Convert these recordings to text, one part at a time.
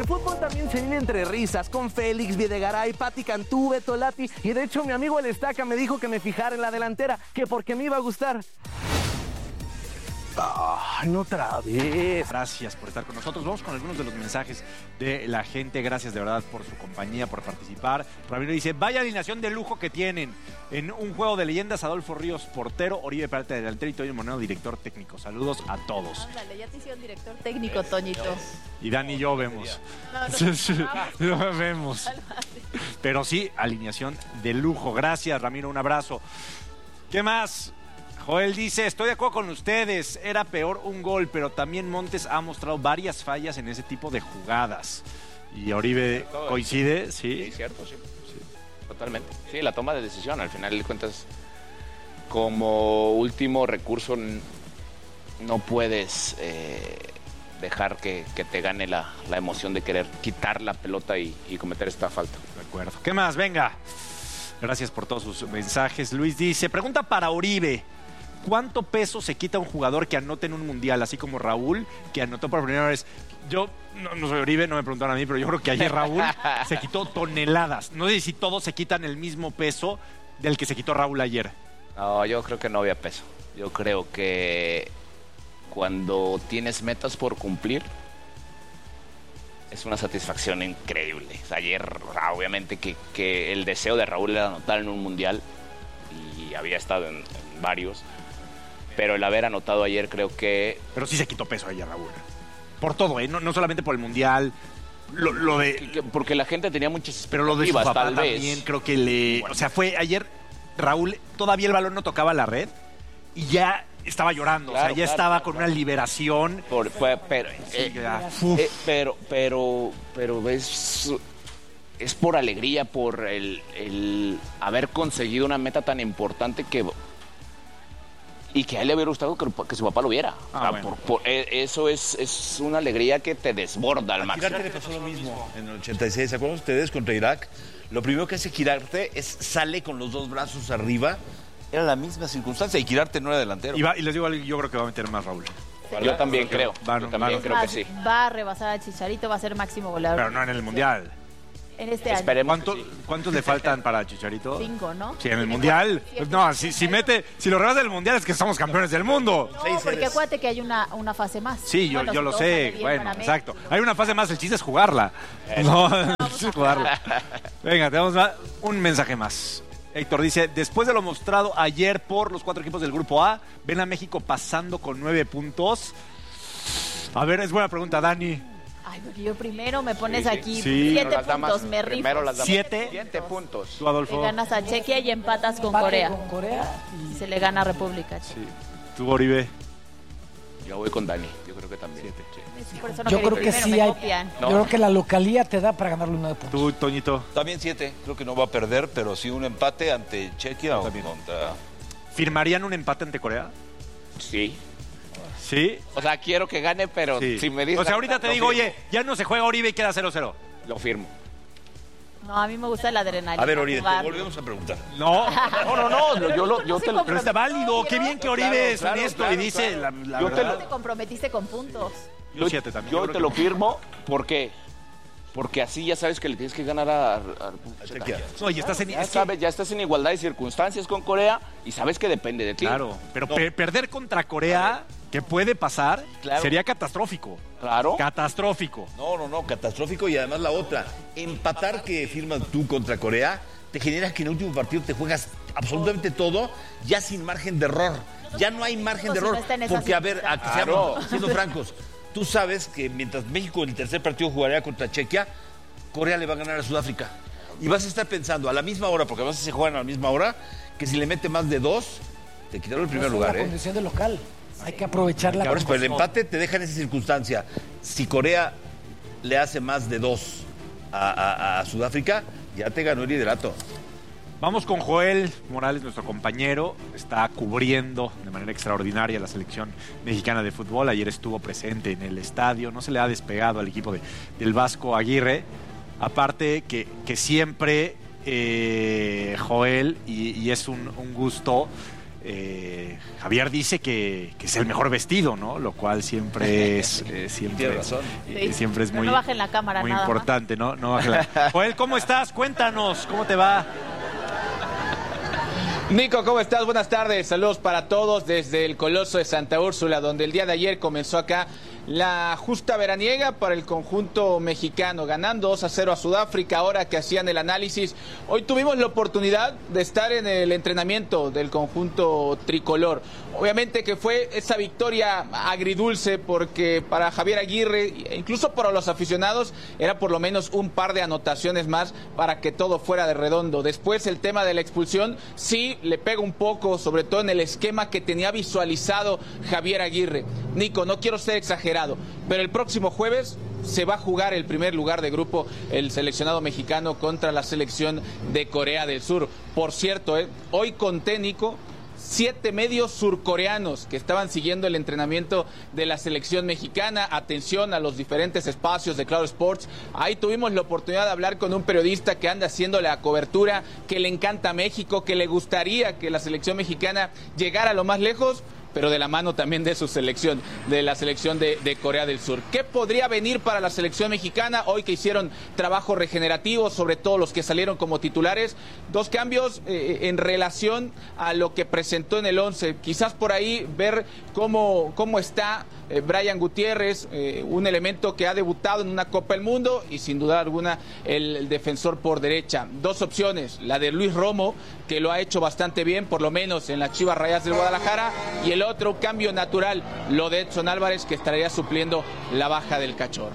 El fútbol también se vive entre risas, con Félix, Videgaray, Pati Cantú, Beto Lati, y de hecho mi amigo el Estaca me dijo que me fijara en la delantera, que porque me iba a gustar. No otra vez. Gracias por estar con nosotros. Vamos con algunos de los mensajes de la gente. Gracias de verdad por su compañía, por participar. Ramiro dice, vaya alineación de lujo que tienen. En un juego de leyendas, Adolfo Ríos, portero, Oribe Peralta, delantero, y Toño Moneo, director técnico. Saludos a todos. Ándale, ya te hicieron director técnico, Toñito. Y Dani y yo vemos. No. Lo vemos. Pero sí, alineación de lujo. Gracias, Ramiro, un abrazo. ¿Qué más? Joel dice, estoy de acuerdo con ustedes, era peor un gol, pero también Montes ha mostrado varias fallas en ese tipo de jugadas. Y Oribe coincide, ¿sí? Sí, cierto, sí. Totalmente. Sí, la toma de decisión, al final de cuentas, como último recurso, no puedes dejar que te gane la emoción de querer quitar la pelota y cometer esta falta. De acuerdo. ¿Qué más? Venga. Gracias por todos sus mensajes. Luis dice, pregunta para Oribe. ¿Cuánto peso se quita un jugador que anota en un mundial, así como Raúl, que anotó por primera vez? Yo no soy Oribe, no me preguntaron a mí, pero yo creo que ayer Raúl se quitó toneladas. No sé si todos se quitan el mismo peso del que se quitó Raúl ayer. No, yo creo que no había peso. Yo creo que cuando tienes metas por cumplir, es una satisfacción increíble. O sea, ayer, obviamente, que el deseo de Raúl era anotar en un mundial, y había estado en varios. Pero el haber anotado ayer creo que... Pero sí se quitó peso ayer, Raúl. Por todo, ¿eh? No solamente por el Mundial. Lo de... Porque la gente tenía muchas expectativas. Pero lo de su papá tal también vez. Creo que le... Bueno. O sea, fue ayer, Raúl, todavía el balón no tocaba la red y ya estaba llorando. Claro, o sea, ya estaba con una liberación. Pero es por alegría, por el haber conseguido una meta tan importante y que a él le hubiera gustado que su papá lo viera. Bueno. Eso es una alegría que te desborda al máximo. Quirarte le pasó lo mismo en el 86. ¿Se acuerdan ustedes contra Irak? Lo primero que hace Quirarte es sale con los dos brazos arriba. Era la misma circunstancia y Quirarte no era delantero. Y les digo, yo creo que va a meter más Raúl. Yo también creo. Yo también creo que sí. Va a rebasar a Chicharito, va a ser máximo goleador. Pero no en el Mundial. En este Esperemos. ¿Cuántos le faltan para Chicharito? 5, ¿no? Sí, en el Mundial. No, si lo rebasa del Mundial es que somos campeones del mundo. No, porque acuérdate que hay una fase más. Sí, yo lo sé. Bueno, exacto. Hay una fase más, el chiste es jugarla. No, es jugarla. Venga, tenemos un mensaje más. Héctor dice, después de lo mostrado ayer por los 4 equipos del Grupo A, ven a México pasando con 9 puntos. A ver, es buena pregunta, Dani. Ay, porque yo primero me pones aquí sí. 7 puntos, me rifo. Primero las damas. 7 puntos. Tú, Adolfo. Le ganas a Chequia y empatas con Corea. Y se le gana a República Checa. Sí. Tú, Oribe. Yo voy con Dani, yo creo que también. 7. Por eso no yo creo que sí hay. No. Yo creo que la localía te da para ganarle 9 puntos. Tú, Toñito. También 7. Creo que no va a perder, pero sí un empate ante Chequia o contra... ¿Firmarían un empate ante Corea? Sí. ¿Sí? O sea, quiero que gane, pero sí. si me dices... O sea, ahorita te digo, oye, ya no se juega Oribe y queda 0-0. Lo firmo. No, a mí me gusta la adrenalina. A ver, Oribe, te volvemos a preguntar. No. Pero está válido. Qué bien que Oribe es honesto y dice la verdad. Te comprometiste con puntos. Yo 7 también. Yo te lo firmo, ¿por qué? Porque así ya sabes que le tienes que ganar a Chequia. No, y estás ya estás en igualdad de circunstancias con Corea y sabes que depende de ti. Claro, pero perder contra Corea, que puede pasar, sería catastrófico. Claro. Catastrófico. No, catastrófico. Y además la otra, empatar que firmas tú contra Corea te genera que en el último partido te juegas absolutamente todo, ya sin margen de error. Ya no hay margen de error. Porque, a ver, seamos siendo francos, tú sabes que mientras México en el tercer partido jugaría contra Chequia, Corea le va a ganar a Sudáfrica. Y vas a estar pensando a la misma hora, porque además se juegan a la misma hora, que si le mete más de 2, te quitaron el primer lugar. La condición de local. Hay que aprovechar la condición. Pero el empate te deja en esa circunstancia. Si Corea le hace más de 2 a Sudáfrica, ya te ganó el liderato. Vamos con Joel Morales, nuestro compañero. Está cubriendo de manera extraordinaria la selección mexicana de fútbol. Ayer estuvo presente en el estadio. No se le ha despegado al equipo del Vasco Aguirre. Aparte que siempre Joel, y es un gusto, Javier dice que es el mejor vestido, ¿no? Lo cual siempre es Tiene razón. siempre es Pero muy, no bajen la cámara, muy nada importante, ¿no? No bajen la... Joel, ¿cómo estás? Cuéntanos, ¿cómo te va? Nico, ¿cómo estás? Buenas tardes. Saludos para todos desde el Coloso de Santa Úrsula, donde el día de ayer comenzó acá la justa veraniega para el conjunto mexicano, ganando 2-0 a Sudáfrica. Ahora que hacían el análisis, hoy tuvimos la oportunidad de estar en el entrenamiento del conjunto tricolor. Obviamente que fue esa victoria agridulce, porque para Javier Aguirre, e incluso para los aficionados, era por lo menos un par de anotaciones más para que todo fuera de redondo. Después el tema de la expulsión sí le pega un poco, sobre todo en el esquema que tenía visualizado Javier Aguirre. Nico, no quiero ser exagerado, pero el próximo jueves se va a jugar el primer lugar de grupo el seleccionado mexicano contra la selección de Corea del Sur. Por cierto, hoy conté, Nico, 7 medios surcoreanos que estaban siguiendo el entrenamiento de la selección mexicana. Atención a los diferentes espacios de Claro Sports. Ahí tuvimos la oportunidad de hablar con un periodista que anda haciendo la cobertura, que le encanta México, que le gustaría que la selección mexicana llegara a lo más lejos, pero de la mano también de su selección, de la selección de Corea del Sur. ¿Qué podría venir para la selección mexicana hoy que hicieron trabajo regenerativo, sobre todo los que salieron como titulares? 2 cambios en relación a lo que presentó en el 11. Quizás por ahí ver cómo está Brian Gutiérrez, un elemento que ha debutado en una Copa del Mundo y sin duda alguna el defensor por derecha. 2 opciones, la de Luis Romo, que lo ha hecho bastante bien, por lo menos en las Chivas Rayadas del Guadalajara, y el otro cambio natural, lo de Edson Álvarez, que estaría supliendo la baja del Cachorro.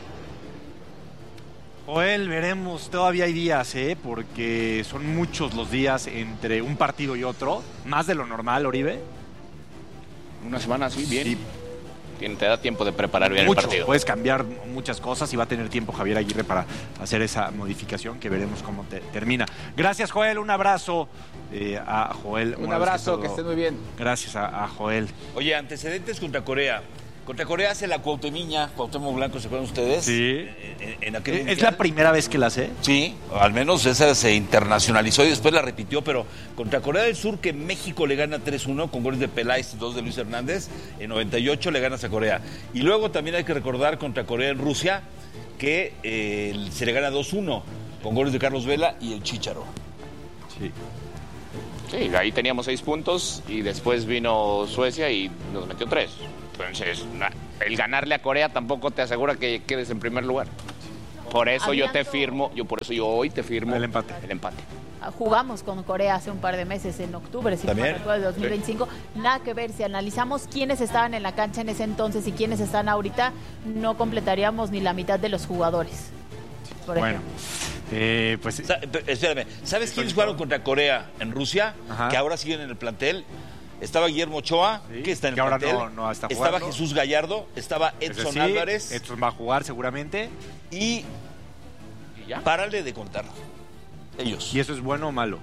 Joel, veremos, todavía hay días, porque son muchos los días entre un partido y otro, más de lo normal, Oribe. Una semana, sí, bien. Sí. Te da tiempo de preparar bien Mucho, el partido. puedes cambiar muchas cosas y va a tener tiempo Javier Aguirre para hacer esa modificación que veremos cómo termina. Gracias, Joel, un abrazo a Joel. Un abrazo, que esté muy bien. Gracias a Joel. Oye, antecedentes contra Corea. Contra Corea hace la Cuauhtémoc Blanco, ¿se acuerdan ustedes? Sí. En aquel ¿Es mundial. la primera vez que la hace? Sí, al menos esa se internacionalizó y después la repitió, pero contra Corea del Sur, que México le gana 3-1 con goles de Peláez, 2 de Luis Hernández, en 98 le ganas a Corea. Y luego también hay que recordar contra Corea en Rusia, que se le gana 2-1 con goles de Carlos Vela y el Chícharo. Sí. Sí, ahí teníamos 6 puntos y después vino Suecia y nos metió 3. Entonces, el ganarle a Corea tampoco te asegura que quedes en primer lugar. Por eso yo hoy te firmo el empate. Jugamos con Corea hace un par de meses, en octubre, si no me recuerdo, de 2025. Sí. Nada que ver, si analizamos quiénes estaban en la cancha en ese entonces y quiénes están ahorita, no completaríamos ni la mitad de los jugadores. Por ejemplo. Pues espérame, ¿sabes quiénes jugaron contra Corea en Rusia? Ajá. Que ahora siguen en el plantel. Estaba Guillermo Ochoa, sí, que está en el plantel. No está estaba Jesús Gallardo, estaba Edson Álvarez. Edson va a jugar seguramente. Y ya. Párale de contar. Ellos. ¿Y eso es bueno o malo?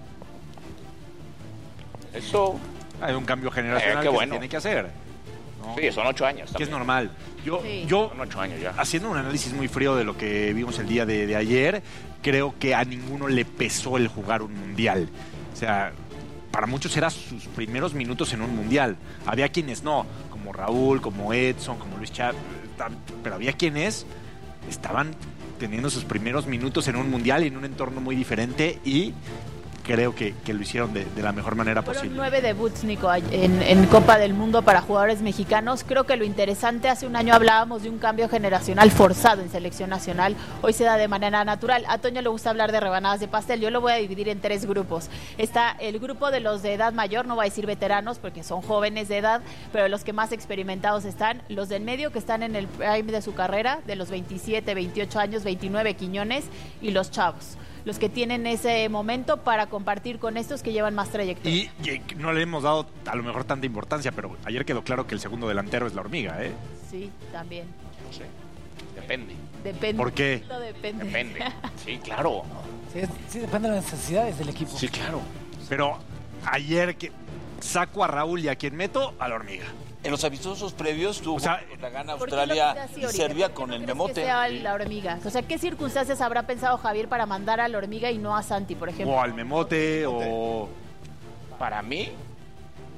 Eso hay un cambio generacional que se tiene que hacer, ¿no? Sí, son 8 años. Que es normal. Yo son 8 años ya. Haciendo un análisis muy frío de lo que vimos el día de ayer, creo que a ninguno le pesó el jugar un mundial. O sea, para muchos eran sus primeros minutos en un mundial. Había quienes no, como Raúl, como Edson, como Luis Chávez, pero había quienes estaban teniendo sus primeros minutos en un mundial y en un entorno muy diferente, y creo que lo hicieron de la mejor manera posible. Fueron 9 debuts, Nico, en Copa del Mundo para jugadores mexicanos. Creo que lo interesante, hace un año hablábamos de un cambio generacional forzado en selección nacional. Hoy se da de manera natural. A Toño le gusta hablar de rebanadas de pastel. Yo lo voy a dividir en 3 grupos. Está el grupo de los de edad mayor, no voy a decir veteranos porque son jóvenes de edad, pero los que más experimentados están, los del medio que están en el prime de su carrera, de los 27, 28 años, 29, Quiñones, y los chavos, los que tienen ese momento para compartir con estos que llevan más trayectoria. Y no le hemos dado a lo mejor tanta importancia, pero ayer quedó claro que el segundo delantero es la Hormiga, ¿eh? Sí, también. No sé. Depende. ¿Por qué? Depende. Sí, claro. Sí, depende de las necesidades del equipo. Sí, claro. Pero ayer que saco a Raúl y a quien meto, a la Hormiga. En los amistosos previos tuvo la gana Australia y Serbia con el Memote. Que sea la Hormiga? O sea, ¿qué circunstancias habrá pensado Javier para mandar a la Hormiga y no a Santi, por ejemplo? O al Memote, o... Para mí,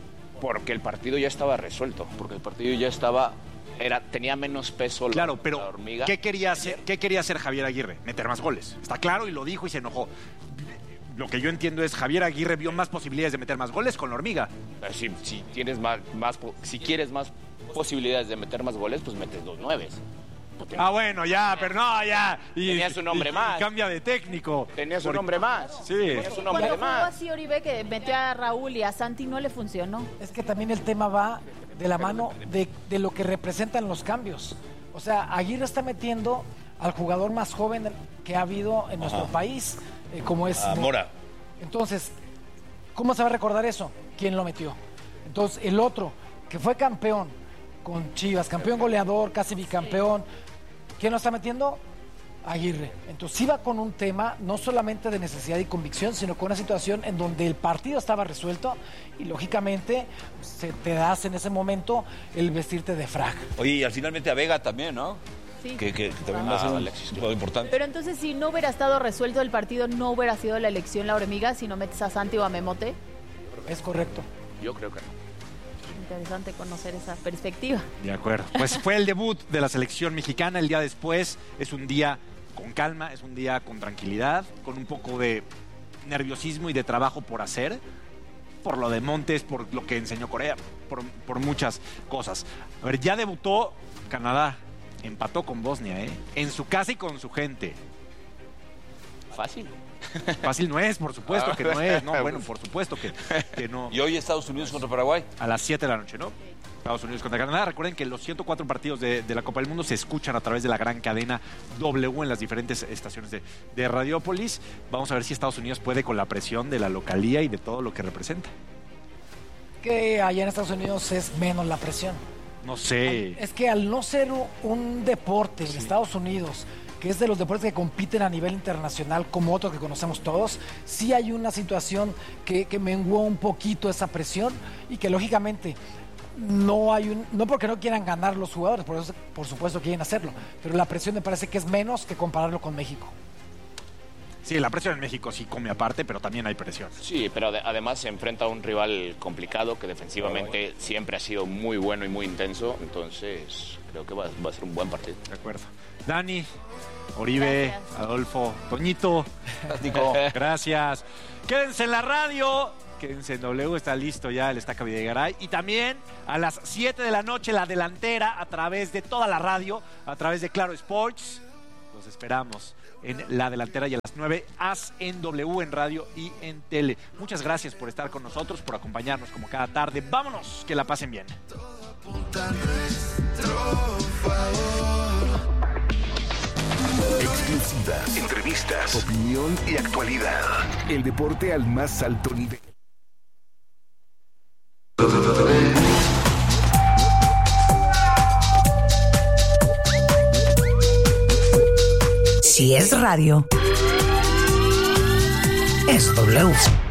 Porque el partido ya estaba resuelto, porque el partido ya tenía menos peso Claro, pero la hormiga. ¿qué quería hacer Javier Aguirre? Meter más goles. Está claro, y lo dijo y se enojó. Lo que yo entiendo es Javier Aguirre vio más posibilidades de meter más goles con la hormiga. Si tienes si quieres más posibilidades de meter más goles, pues metes 2 9. Bueno, ya, pero no, ya. Tenías un hombre más. Cambia de técnico. Tenías un hombre más. Sí. Tenías un hombre Cuando jugó más. así Oribe, que metió a Raúl y a Santi, no le funcionó. Es que también el tema va de la mano de lo que representan los cambios. O sea, Aguirre está metiendo al jugador más joven que ha habido en nuestro país, como es Mora. Entonces, ¿cómo se va a recordar eso? ¿Quién lo metió? Entonces, el otro, que fue campeón con Chivas, campeón goleador, casi bicampeón, ¿quién lo está metiendo? Aguirre. Entonces iba con un tema no solamente de necesidad y convicción, sino con una situación en donde el partido estaba resuelto y lógicamente te das en ese momento el vestirte de frac. Oye, y al final mete a Vega también, ¿no? Sí. Que también va a ser un jugador importante. Pero entonces, si no hubiera estado resuelto el partido, no hubiera sido la elección la hormiga, si no metes a Santi o a Memote. Es correcto. Yo creo que no. Interesante conocer esa perspectiva. De acuerdo. Pues fue el debut de la selección mexicana. El día después es un día con calma, es un día con tranquilidad, con un poco de nerviosismo y de trabajo por hacer, por lo de Montes, por lo que enseñó Corea, por muchas cosas. A ver, ya debutó Canadá, empató con Bosnia, en su casa y con su gente. Fácil. Fácil no es, por supuesto que no es, ¿no? Bueno, por supuesto que no. Y hoy Estados Unidos contra Paraguay. A las 7 de la noche, ¿no? Estados Unidos contra Canadá. Recuerden que los 104 partidos de la Copa del Mundo se escuchan a través de la gran cadena W en las diferentes estaciones de Radiópolis. Vamos a ver si Estados Unidos puede con la presión de la localía y de todo lo que representa. Que allá en Estados Unidos es menos la presión. No sé. Es que al no ser un deporte en Estados Unidos, que es de los deportes que compiten a nivel internacional como otro que conocemos todos, sí hay una situación que menguó un poquito esa presión y que lógicamente no porque no quieran ganar los jugadores, por supuesto quieren hacerlo, pero la presión me parece que es menos que compararlo con México. Sí, la presión en México sí come aparte, pero también hay presión. Sí, pero además se enfrenta a un rival complicado que defensivamente siempre ha sido muy bueno y muy intenso, entonces creo que va a ser un buen partido. De acuerdo. Dani, Oribe, Gracias. Adolfo, Toñito, Nico. gracias. Quédense en la radio, quédense en W, está listo ya el Estaca Videgaray. Y también a las 7 de la noche la delantera a través de toda la radio, a través de Claro Sports. Los esperamos en la delantera y a las 9 As en W, en radio y en tele. Muchas gracias por estar con nosotros, por acompañarnos como cada tarde. Vámonos, que la pasen bien. Exclusivas, entrevistas, opinión y actualidad. El deporte al más alto nivel. Si es radio, es W.